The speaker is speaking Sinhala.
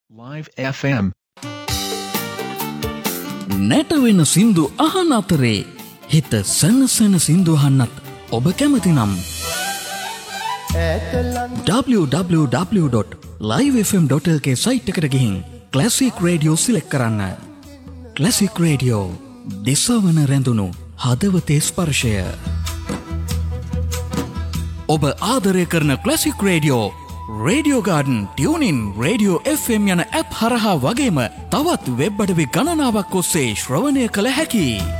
Live FM නැටවෙන සින්දු අහන අතරේ හිත සනසන සින්දු අහන්නත් ඔබ කැමති නම් www.livefm.lk සයිට් එකට ගිහින් ක්ලාසික් රේඩියෝ සිලෙක්ට් කරන්න. ක්ලාසික් රේඩියෝ දිසවන රැඳුණු හදවතේ ස්පර්ශය. ඔබ ආදරය කරන classic radio radio garden, tuning, radio FM යන ඇප් හරහා වගේම තවත් වෙබ් අඩවි ගණනාවක් ඔස්සේ ශ්‍රවණය කළ හැකියි.